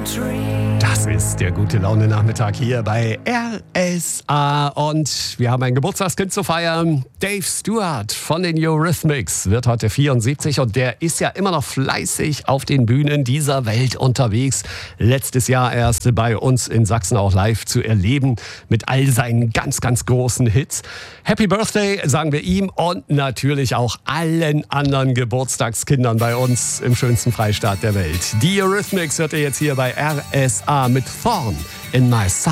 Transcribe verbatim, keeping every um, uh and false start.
Das ist der Gute-Laune-Nachmittag hier bei R S A und wir haben ein Geburtstagskind zu feiern. Dave Stewart von den Eurythmics wird heute vierundsiebzig und der ist ja immer noch fleißig auf den Bühnen dieser Welt unterwegs. Letztes Jahr erst bei uns in Sachsen auch live zu erleben mit all seinen ganz, ganz großen Hits. Happy Birthday sagen wir ihm und natürlich auch allen anderen Geburtstagskindern bei uns im schönsten Freistaat der Welt. Die Eurythmics hört ihr jetzt hier bei R S A mit Thorn in My Side.